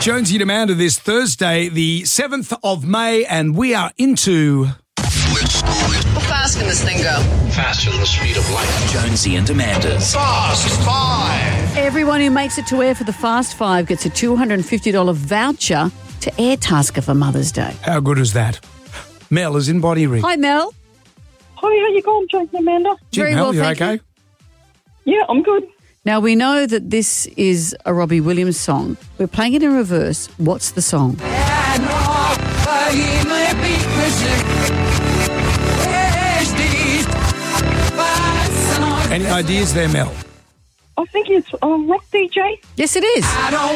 Jonesy and Amanda this Thursday, the 7th of May, and we are into... How fast can this thing go? Faster than the speed of light. Jonesy and Amanda's Fast Five. Everyone who makes it to air for the Fast Five gets a $250 voucher to Airtasker for Mother's Day. How good is that? Mel is in Body Rig. Hi, Mel. Hi, how you going, Jonesy and Amanda? Very Mel, well, you thank okay? you. Yeah, I'm good. Now, we know that this is a Robbie Williams song. We're playing it in reverse. What's the song? Any ideas there, Mel? I think it's Rock DJ. Yes, it is.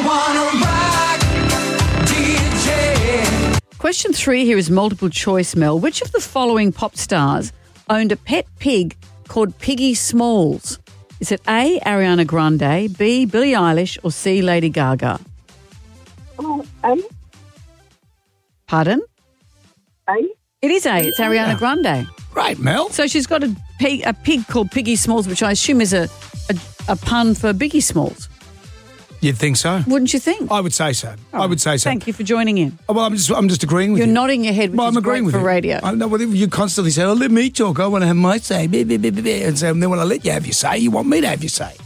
Question 3 here is multiple choice, Mel. Which of the following pop stars owned a pet pig called Piggy Smalls? Is it A, Ariana Grande, B, Billie Eilish, or C, Lady Gaga? Pardon? A? It is A. It's Ariana Grande. Right, Mel. So she's got a pig called Piggy Smalls, which I assume is a pun for Biggie Smalls. You'd think so? Wouldn't you think? I would say so. I would say so. Thank you for joining in. Oh, well, I'm just agreeing with You're you. nodding your head, which Well, is I'm agreeing great with for you. radio. I know. Well, you constantly say, "Oh, let me talk. I want to have my say." And so then when I let you have your say, you want me to have your say.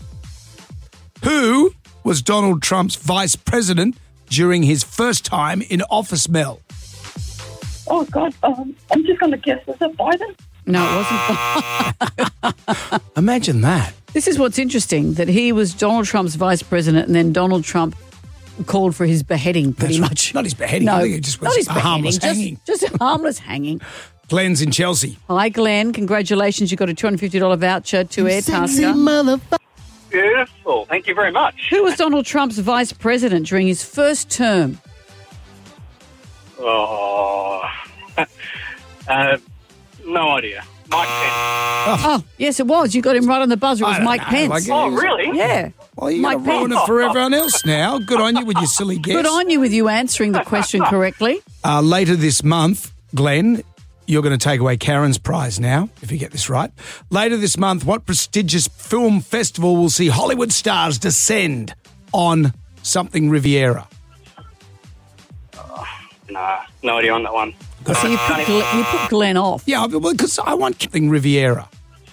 Who was Donald Trump's vice president during his first time in office, Mel? Oh, God. I'm just going to guess. Was it Biden? No, it wasn't. Imagine that. This is what's interesting, that he was Donald Trump's vice president and then Donald Trump called for his beheading pretty That's right. much. Not his beheading. No, I think it just was not his a beheading, harmless hanging. Just a harmless hanging. Glenn's in Chelsea. Hi, Glenn. Congratulations. You got a $250 voucher to Airtasker. Beautiful. Thank you very much. Who was Donald Trump's vice president during his first term? Oh, no idea. Mike Pence. Oh, yes, it was. You got him right on the buzzer. It was I don't Mike know. Pence. Like, Oh, really? Yeah. Well, you're going to ruin it for everyone else now. Good on you with your silly guess. Good on you with you answering the question correctly. Later this month, Glenn, you're going to take away Karen's prize now, if you get this right. Later this month, what prestigious film festival will see Hollywood stars descend on something Riviera? Nah, no idea on that one. So you put Glenn off. Yeah, because I want something Riviera.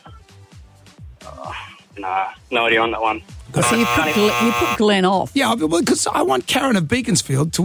Nah, no idea on that one. So you put Glenn off. Yeah, because I want Karen of Beaconsfield to